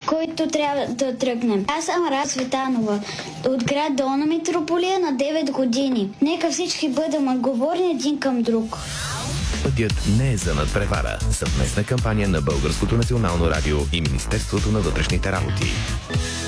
който трябва да тръгнем. Аз съм Рада Цветанова от град Долна Митрополия на 9 години. Нека всички бъдем отговорни един към друг. Пътят не е за надпревара. Съвместна кампания на Българското национално радио и Министерството на вътрешните работи.